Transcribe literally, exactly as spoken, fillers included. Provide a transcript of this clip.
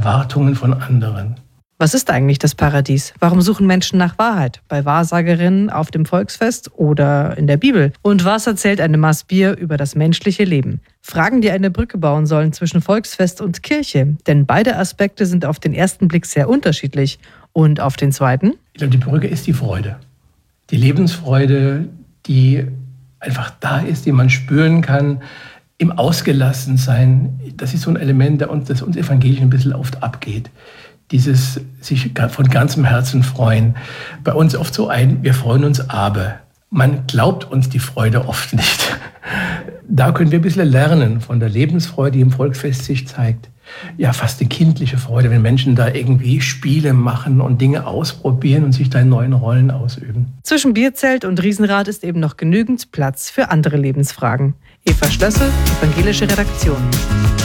Erwartungen von anderen. Was ist eigentlich das Paradies? Warum suchen Menschen nach Wahrheit? Bei Wahrsagerinnen auf dem Volksfest oder in der Bibel? Und was erzählt eine Maß Bier über das menschliche Leben? Fragen, die eine Brücke bauen sollen zwischen Volksfest und Kirche. Denn beide Aspekte sind auf den ersten Blick sehr unterschiedlich. Und auf den zweiten? Ich glaube, die Brücke ist die Freude. Die Lebensfreude, die einfach da ist, die man spüren kann. Im Ausgelassensein, das ist so ein Element, das uns evangelisch ein bisschen oft abgeht. Dieses sich von ganzem Herzen freuen. Bei uns oft so ein, wir freuen uns aber. Man glaubt uns die Freude oft nicht. Da können wir ein bisschen lernen von der Lebensfreude, die im Volksfest sich zeigt. Ja, fast eine kindliche Freude, wenn Menschen da irgendwie Spiele machen und Dinge ausprobieren und sich da in neuen Rollen ausüben. Zwischen Bierzelt und Riesenrad ist eben noch genügend Platz für andere Lebensfragen. Eva Schlössel, Evangelische Redaktion.